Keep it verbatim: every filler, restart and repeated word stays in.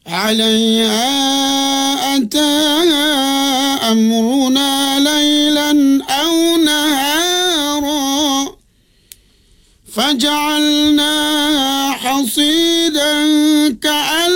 عليها أتى أمرنا ليلا أو نهارا فجعلنا حصيدا كأن